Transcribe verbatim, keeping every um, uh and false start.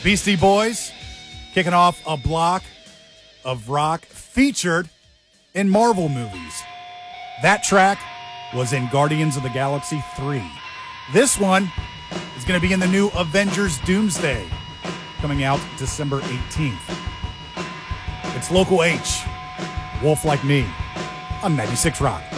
Beastie Boys kicking off a block of rock featured in Marvel movies. That track was in Guardians of the Galaxy three. This one is going to be in the new Avengers Doomsday, coming out December eighteenth. It's Local H, Wolf Like Me, on ninety-six Rock.